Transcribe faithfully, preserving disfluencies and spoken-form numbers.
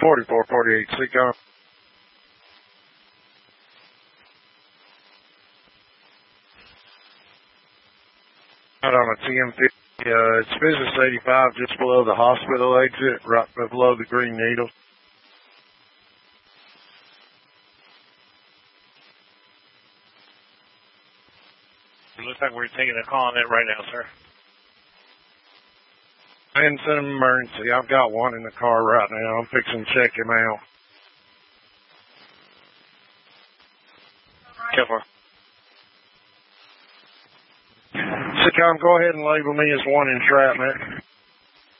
forty-four forty-eight, SeaCom. Out on a T M fifty, uh, it's Business eighty-five, just below the hospital exit, right below the Green Needle. It looks like we're taking a call on it right now, sir. And it's an emergency. I've got one in the car right now. I'm fixing to check him out. Careful. SeaCom, go ahead and label me as one entrapment.